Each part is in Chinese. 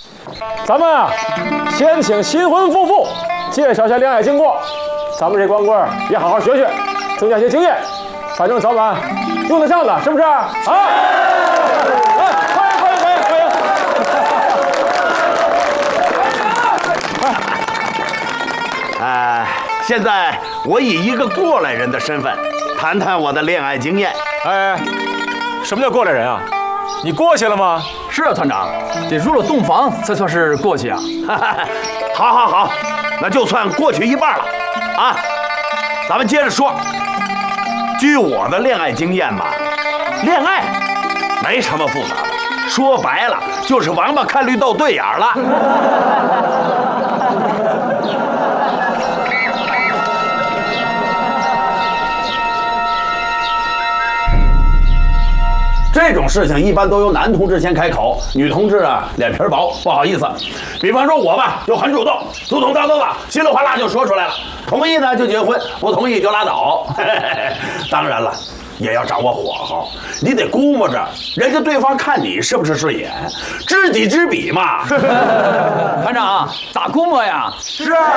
咱们啊，先请新婚夫妇介绍一下恋爱经过，咱们这光棍也好好学学，增加些经验，反正早晚用得上的，是不是？啊！欢迎！ 现在我以一个过来人的身份，谈谈我的恋爱经验。 哎，什么叫过来人啊？你过去了吗？ 是啊，团长，得入了洞房才算是过去啊。 好，那就算过去一半了啊。咱们接着说，据我的恋爱经验吧，恋爱没什么复杂的，说白了就是王八看绿豆对眼了。这种事情一般都由男同志先开口，女同志啊脸皮薄，不好意思。比方说我吧，就很主动，嘟嘟叨叨的，稀里哗啦就说出来了。同意呢就结婚，不同意就拉倒。当然了，也要掌握火候，你得估摸着人家对方看你是不是顺眼，知己知彼嘛。 团长，咋估摸呀？ 是啊。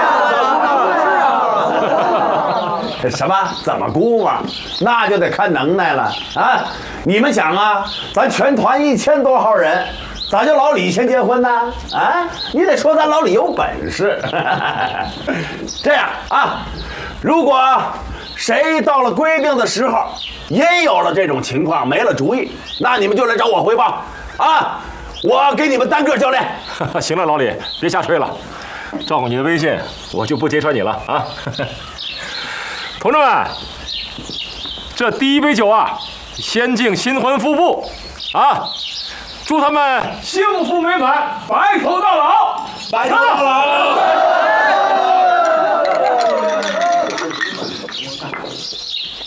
什么？怎么估摸？那就得看能耐了啊！你们想啊，咱全团1000多号人，咋就老李先结婚呢？啊，你得说咱老李有本事。这样啊，如果谁到了规定的时候，也有了这种情况，没了主意，那你们就来找我汇报啊！我给你们单个教练。 行了，老李，别瞎吹了。照顾你的微信，我就不揭穿你了啊。同志们，这第一杯酒啊，先敬新婚夫妇啊，祝他们幸福美满，白头到老，白头到